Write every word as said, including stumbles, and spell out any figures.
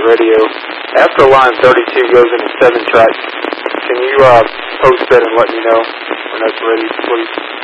radio. After line thirty-two goes into seven track, can you uh, post that and let me know when that's ready, please?